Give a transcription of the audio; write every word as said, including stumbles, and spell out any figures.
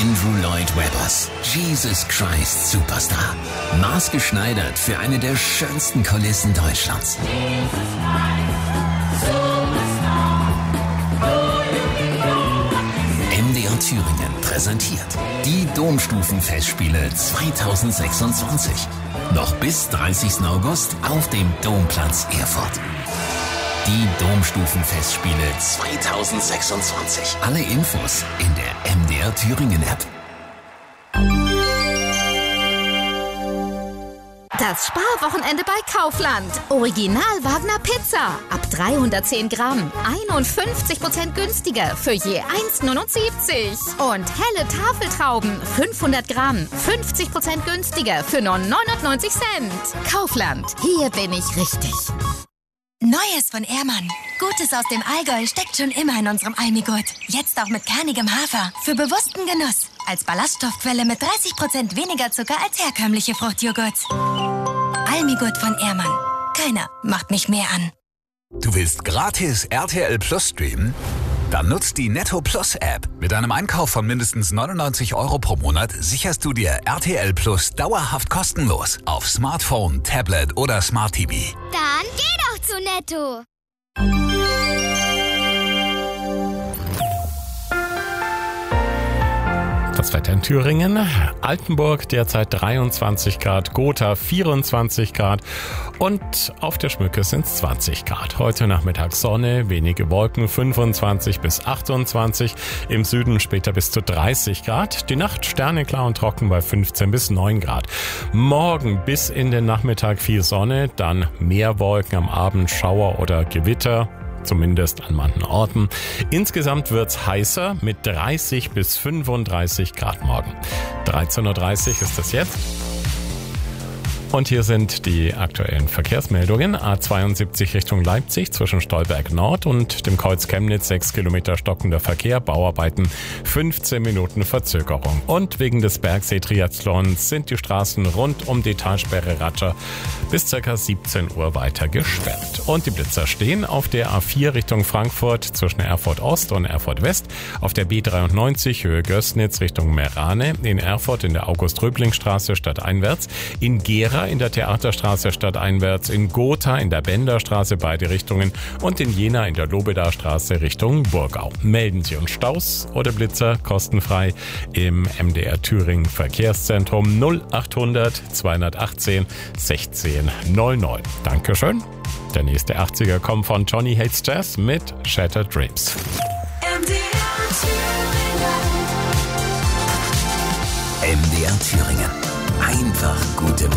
Andrew Lloyd Webbers, Jesus Christ Superstar. Maßgeschneidert für eine der schönsten Kulissen Deutschlands. M D R Thüringen präsentiert die Domstufenfestspiele zweitausendsechsundzwanzig. Noch bis dreißigsten August auf dem Domplatz Erfurt. Die Domstufenfestspiele zweitausendsechsundzwanzig. Alle Infos in der M D R Thüringen App. Das Sparwochenende bei Kaufland. Original Wagner Pizza. Ab dreihundertzehn Gramm. einundfünfzig Prozent günstiger für je eins Komma neunundsiebzig. Und helle Tafeltrauben. fünfhundert Gramm. fünfzig Prozent günstiger für nur neunundneunzig Cent. Kaufland. Hier bin ich richtig. Neues von Ehrmann. Gutes aus dem Allgäu steckt schon immer in unserem Almigurt. Jetzt auch mit kernigem Hafer. Für bewussten Genuss. Als Ballaststoffquelle mit dreißig Prozent weniger Zucker als herkömmliche Fruchtjoghurts. Almigurt von Ehrmann. Keiner macht mich mehr an. Du willst gratis R T L Plus streamen? Dann nutzt die Netto Plus App. Mit einem Einkauf von mindestens neunundneunzig Euro pro Monat sicherst du dir R T L Plus dauerhaft kostenlos auf Smartphone, Tablet oder Smart T V. Dann geh doch zu Netto. Das Wetter in Thüringen. Altenburg derzeit dreiundzwanzig Grad, Gotha vierundzwanzig Grad und auf der Schmücke sind es zwanzig Grad. Heute Nachmittag Sonne, wenige Wolken, fünfundzwanzig bis achtundzwanzig. Im Süden später bis zu dreißig Grad. Die Nacht sterneklar und trocken bei fünfzehn bis neun Grad. Morgen bis in den Nachmittag viel Sonne, dann mehr Wolken, am Abend Schauer oder Gewitter. Zumindest an manchen Orten. Insgesamt wird's heißer mit dreißig bis fünfunddreißig Grad morgen. dreizehn Uhr dreißig ist es jetzt. Und hier sind die aktuellen Verkehrsmeldungen. A zweiundsiebzig Richtung Leipzig zwischen Stolberg Nord und dem Kreuz Chemnitz sechs Kilometer stockender Verkehr, Bauarbeiten, fünfzehn Minuten Verzögerung. Und wegen des Bergsee-Triathlons sind die Straßen rund um die Talsperre Ratscher bis ca. siebzehn Uhr weiter gesperrt. Und die Blitzer stehen auf der A vier Richtung Frankfurt zwischen Erfurt Ost und Erfurt West, auf der B dreiundneunzig Höhe Gößnitz Richtung Merane, in Erfurt in der August-Röbling-Straße stadteinwärts, in Gera in der Theaterstraße stadteinwärts, in Gotha in der Benderstraße beide Richtungen und in Jena in der Lobedarstraße Richtung Burgau. Melden Sie uns Staus oder Blitzer kostenfrei im M D R Thüringen Verkehrszentrum null achthundert zweihundertachtzehn sechzehn null neun. Dankeschön. Der nächste achtziger kommt von Johnny Hates Jazz mit Shattered Dreams. M D R Thüringen. Einfach gute